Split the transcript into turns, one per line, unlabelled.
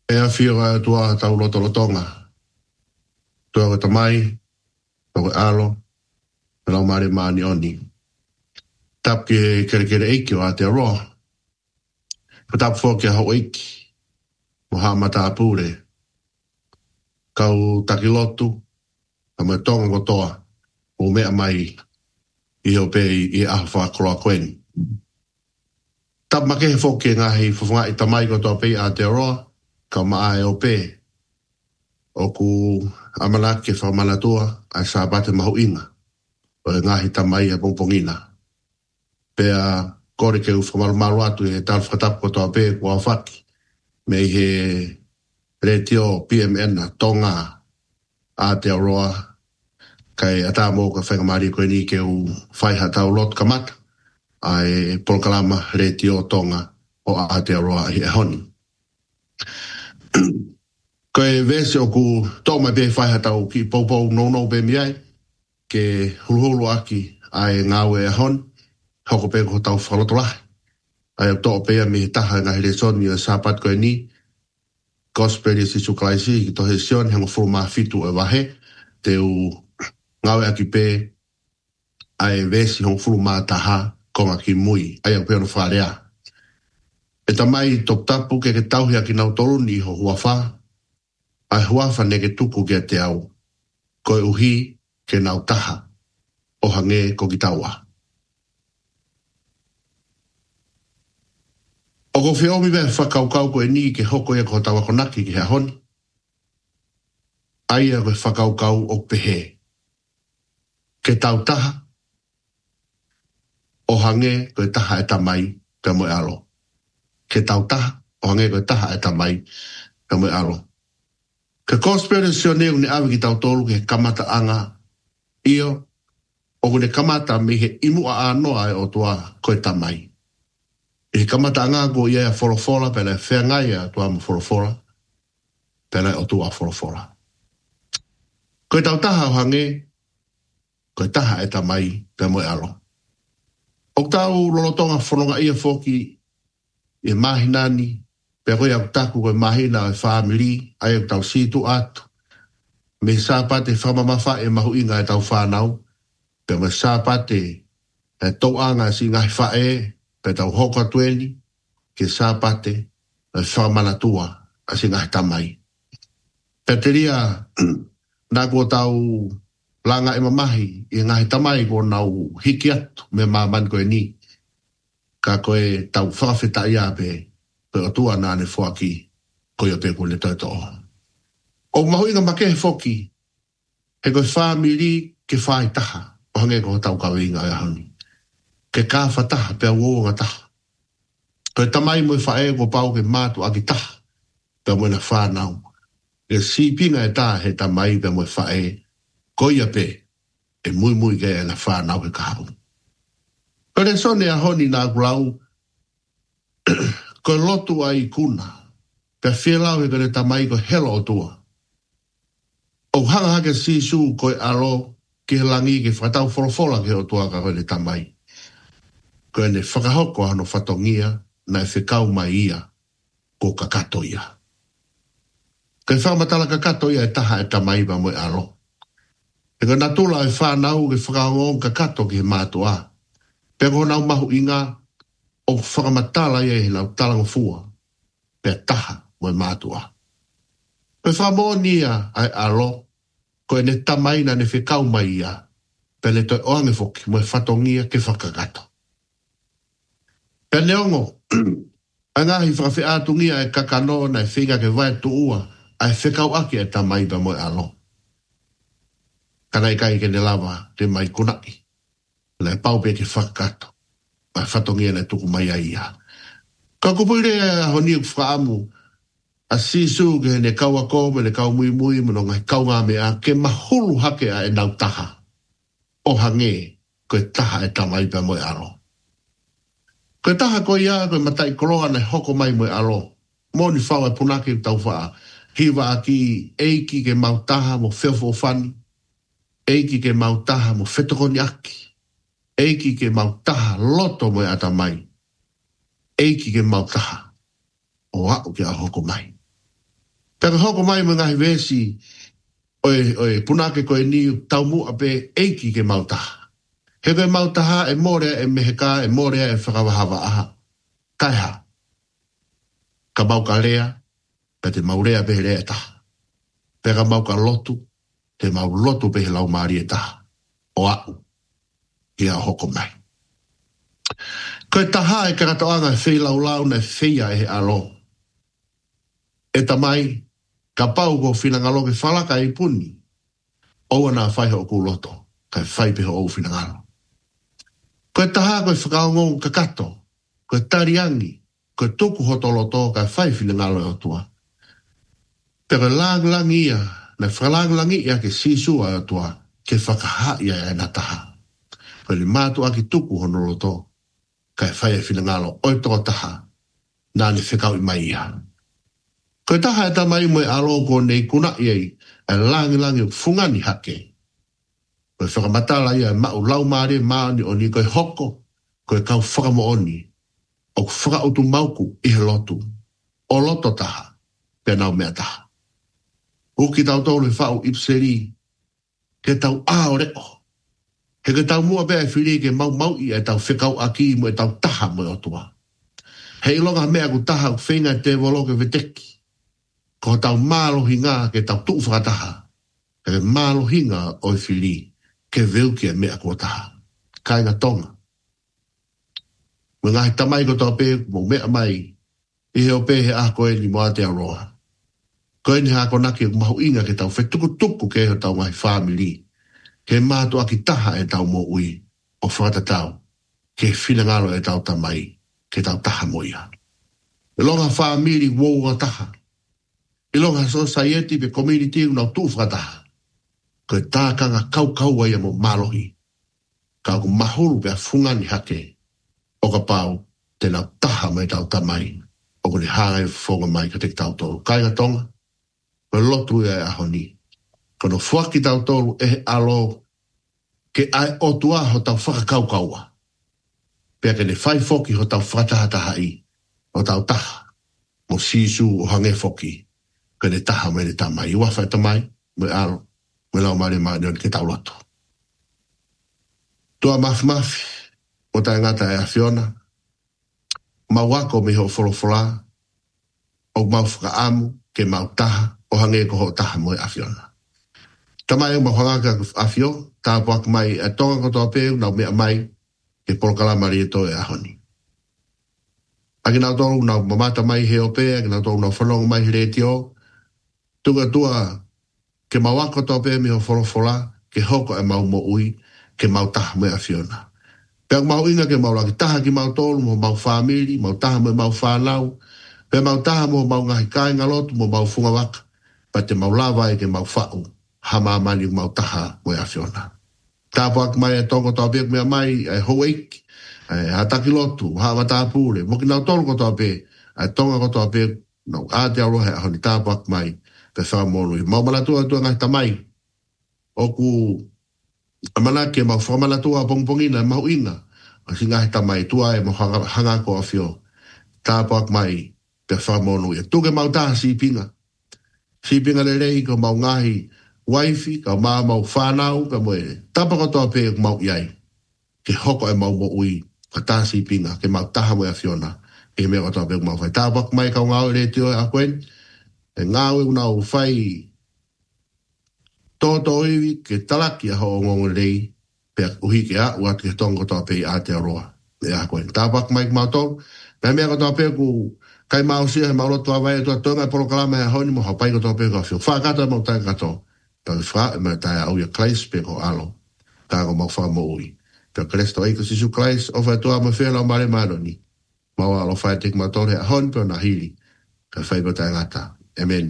E a whira tua tau loto lotonga. Tua ko tamai, tua alo, lau mare maani oni. Tap ke kere eiki o a te aroa. Ka tap fo ke hau eiki. Mo haa mata apure. Kau takilotu, ka me tonga ko toa. O mea mai i ho pe i aho wha koroa koeni. Tap make he fo ke ngahi fufunga i tamai ko toa pe a te aroa. Ka maa e o pe. O ku amana ke whamanatua ai sa bate mahu inga. O e ngahi tamai e pongpongina. Pea kore ke u whamarumaru atu e tal whakatapu ko toa pe kua whaki. Me he retio PMN tonga a te aroa. Kai ata mo ka whangamari koe ni ke u whaiha tau lot kamata. Ai polkalama retio tonga o a te aroa i e honi. Koe vese o ku tō mai pe whaiha tau ki poupou no pe miai. Ke huluhulu aki ai ngāwe e honi. Hoko pe ko tau whalotolahi. Ai o tō pea me taha ngā here soni o sāpat koe ni. Gospel i si sukalaisi ki tohe sion hengo furu maa fitu e wahe. Te u ngawe aki pe ai vesi hong furu maa taha konga ki mui. Ai au peo no wharea. E tamai top tapu ke tauhi aki nau toru ni ho huafa. Ai huafa ne ke tuku ke te au. Koe uhi ke nau taha. O hange ko ki taua. O ko whiomi me whakaukau koe ni ke hoko e ko tawa konaki ki hea honi. Ai a koe whakaukau o pehe. Ke tau taha. O hange koe taha e tamai pe moe alo. Ke tau taha. O hange koe taha e tamai pe moe alo. Ke kospere sioneu ni awe ki tau tolu ke kamata anga. Io. O kune kamata me he imu a anoa e o tua koe tamai. E kamata anga ko ia e forofola pele whea ngai a tua mo forofola. Pele o tua forofola. Koe tau taha o hange. Koe taha e tamai pe moe alo. O tau lolotonga whanonga ia foki e mahinani. Pe koe au taku koe mahina e whamili. Ai au tau situ atu. Me sāpate whamamafa e mahu inga e tau whanau. Pe me sāpate e tau anga si ngahi whae. Pe tau hoka tueni. Ke sāpate e whamanatua a si ngahi tamai. Pe te ria nā kua tau langa e mamahi i ngahi tamai ko nau hiki atu me māman koe ni. Ka koe tau whawhita ia pe o tua nāne whuaki koe o pe koe le tauto. O mahu inga make he whoki he koe whamiri ke whai taha o hange ko tau kawinga e honi. Ke kāwha taha pe uonga taha. Koe tamai mo whae ko pau ke mātu aki taha pe mo na whanau. Ke sipinga e tā he tamai pe mo whae koia pe e mui ke e na whanau ke kāhu. Koe le sone a honi nā kulau koe lotu ai kuna pe whielau he koe tamai ko helo o tua. O hanga hake sisu koe alo ke langi ke whatau wholofola ke o tua ka koe le tamai. Koe ne whakahoko ano whatongia na e whikau mai ia ko kakato ia. Koe whamatala kakato ia e taha e tamai ba moe alo. E koe natula e whanau ke whakaongon kakato ke mātua. Pe koe nau mahu inga o whakamatala ia e lau talango fua. Pe taha moe mātua. Koe whamonia ai alo. Koe ne tamai na ne whikau mai ia. Pe le toi oange foki moe whatongia ke whakakato. Pe neongo, a ngahi whakawhi atungia e kakano na e whinga ke vai tuua, a e whikau aki e tamai pa moe alo. Kana i kai ke ne lava te mai kunaki, na e paupe ke whakakato, a e whatongia na tuku mai a ia. Ka kupuire a honi u whaamu, a sisu ke ne kaua kome, ne kau mui mano ngai kau ngā mea, ke mahulu hake a e nau taha. O hange, koe taha e tamai pa moe alo. Koe taha koe ia, koe matai koroa na hoko mai moe alo. Moni whau e punake tau wha. Hiwa aki eiki ke mautaha mo whewho whani. Eiki ke mautaha mo whetokoni aki. Eiki ke mautaha loto moe ata mai. Eiki ke mautaha o hao ke a hoko mai. Peka hoko mai mga hivesi, oe punake koe niu tau mua pe eiki ke mautaha. He koe mautaha e morea e meheka e morea e whakawahawa aha. Kaiha. Ka mauka lea, pe te maurea pehe lea taha. Peka mauka lotu, te mau lotu pehe lau maari e taha. O au, ia hoko mai. Koe taha e kakatoanga e whi lau lau na whia e he alo. E tamai, ka pau ko whinangalo ke whalaka i puni. Oua nā whaiho o kuloto, kai whai peho o whinangalo. Koe taha koe whakaongo kakato, koe tariangi, koe tuku hotoloto kai whai whinangalo e o tua. Pero lang ia, na whalang ia ke sisua e o tua, ke whakaha ia e na taha. Koe li mātu aki tuku honoloto, kai whai e whinangalo oi toko taha, nā ni whekau i mai ia. Koe taha e tamai mo e aloko nei kuna iei, e langi o fungani hake. Koe whakamatala ia e mau lau maare maani o ni koe hoko, koe kau whakamooni, o whakautu mauku i he lotu, o loto taha, pe nau mea taha. Uki tau tolu whau ipseri, ke tau ao reo. He ke tau mua bea whiri ke mau i e tau whekau aki mo e tau taha mo e otua. He ilonga mea ku taha ku whenga te woloke veteki. Ko tau mālo hinga ke tau tuu whakataha. Ke mālo hinga o whiri ke veuki e mea kua taha. Kainga tonga. Mo ngahi tamai ko tau pē mo mea mai i he o pē he a koe ni moa te aroa. Koe ni hako naki o mahu inga ke tau whetuku ke he tau ngahi whamili. Ke mātu aki taha e tau mo ui o whakatatau. Ke whinangalo e tau tamai ke tau taha mo ia. Ilonga whamili wou taha. Ilonga society pe community unau tu whakataha. Koe tākanga kau ai mo malohi. Ka ku mahuru pe a fungani hake. O ka pau te nau taha mai tau tamai. O kuni hāngai whonga mai ka te tau tolu. Kainga tonga. Koe lotu e ahoni. Kono whaki tau tolu e alo ke ai otua ho tau whakakaukaua. Pea ke ne whai whoki ho tau whakatahataha i. O tau taha. Mo sisu o hange whoki. Ke ne taha mai ne tamai. Iwa whai tamai. Me alo. Me lau mare mare ke tau lotu. Tua mafi. O tai ngata e a Fiona. Mawako me ho wholofola. O mau whakaamu ke mau taha. O hange ko ho taha mo e a Fiona. Tamai o mahangaka afio, tāpuak mai e tonga kotoa pēu, nau mea mai, ke polokala marieto e ahoni. Aki nau tolu, nau mamata mai he o pēa, aki nau tolu, nau whanonga mai he retio, tunga tua, ke mawako kotoa pēu mi ho wholofola, ke hoko e mau mo ui, ke mau taha me a Fiona. Pea mau inga ke mau laki taha ki mau tolu, mo mau whamiri, mau taha me mau whanau, pea mau taha mo mau ngahi kai ngalotu, mo mau funga waka, pa te mau lava e ke mau whau. Hama mani mau taha mo e a Fiona. Tāpuak mai e tongo tau pēk mea mai e hoeiki, e hataki lotu, hawa tāpūre, moki nau tolu kotoa pē, e tonga kotoa pēk, nau āte arohe a honi tāpuak mai, pe whamonu. Mau malatua tua ngai tamai, oku amanake mau whamalatua pongpongina, mau inga, a si ngai tamai, tua e mo hangako a Fio, tāpuak mai, pe whamonu. E tuke mau taha sipinga, sipinga le rei ko mau ngahi, waifi, ka mau whanau, ka moe, tapa kotoa pē mau iai, ke hoko e mau mo ui, ka tāsi pinga, ke mau taha mo e a Fiona, e mea kotoa pē mau whai. Tāpak mai ka ngāo e tio e a koen, e ngāo e unau whai, tōto iwi, ke talaki a ho ngongo rei, pē uhi ke a, uat ke tonga kotoa pē a te aroa, e a koen. Tāpak mai ka mau tō, mea kotoa pē ku, kai mau sia, he mau lotu a vai, tua tonga e polokalama e honi, mo haupai kotoa pē ka Fio. Whakata mau tai katoa. Tau wha, e mea tae au ia klais pe ko alo. Tāko mau wha mo ui. Pea kresto eiko sisu klais, o whai tua ma whela o mare mano ni. Mau alo whai tek ma tore a hon pe o na hili. Ka whai ko tae ngata. Amen.